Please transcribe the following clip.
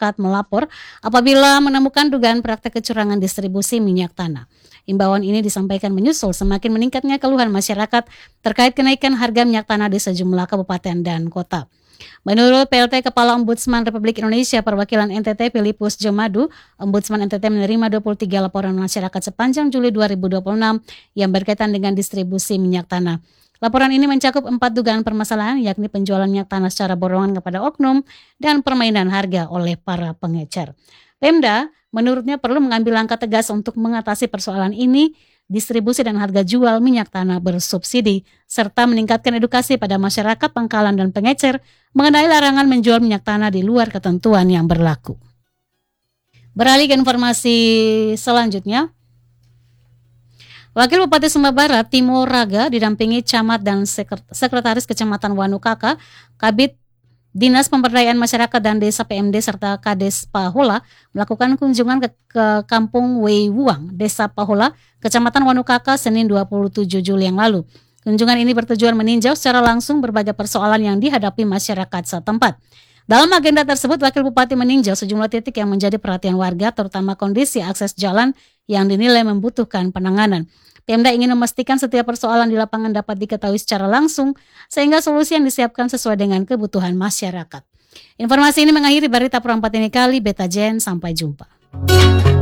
masyarakat melapor apabila menemukan dugaan praktek kecurangan distribusi minyak tanah. Imbauan ini disampaikan menyusul semakin meningkatnya keluhan masyarakat terkait kenaikan harga minyak tanah di sejumlah kabupaten dan kota. Menurut PLT Kepala Ombudsman Republik Indonesia Perwakilan NTT Filipus Jomadu, Ombudsman NTT menerima 23 laporan masyarakat sepanjang Juli 2026 yang berkaitan dengan distribusi minyak tanah. Laporan ini mencakup 4 dugaan permasalahan, yakni penjualan minyak tanah secara borongan kepada oknum dan permainan harga oleh para pengecer. Pemda menurutnya perlu mengambil langkah tegas untuk mengatasi persoalan ini, distribusi dan harga jual minyak tanah bersubsidi, serta meningkatkan edukasi pada masyarakat pangkalan dan pengecer mengenai larangan menjual minyak tanah di luar ketentuan yang berlaku. Beralih ke informasi selanjutnya, Wakil Bupati Sumba Barat Timo Raga didampingi Camat dan Sekretaris Kecamatan Wanukaka, Kabid Dinas Pemberdayaan Masyarakat dan Desa PMD serta Kades Pahola melakukan kunjungan ke Kampung Weiwuang, Desa Pahola, Kecamatan Wanukaka, Senin 27 Juli yang lalu. Kunjungan ini bertujuan meninjau secara langsung berbagai persoalan yang dihadapi masyarakat setempat. Dalam agenda tersebut, Wakil Bupati meninjau sejumlah titik yang menjadi perhatian warga, terutama kondisi akses jalan yang dinilai membutuhkan penanganan. Pemda ingin memastikan setiap persoalan di lapangan dapat diketahui secara langsung, sehingga solusi yang disiapkan sesuai dengan kebutuhan masyarakat. Informasi ini mengakhiri berita perempat ini kali. Beta Jen, sampai jumpa.